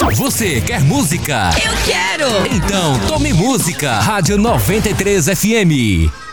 Você quer música? Eu quero! Então tome música. Rádio 93 FM.